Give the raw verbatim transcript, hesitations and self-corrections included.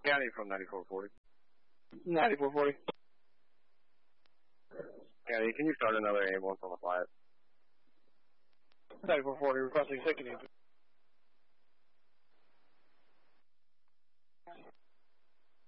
County from ninety-four forty. ninety-four forty. County, can you start another ambulance on the flat? ninety-four forty, requesting second ambulance.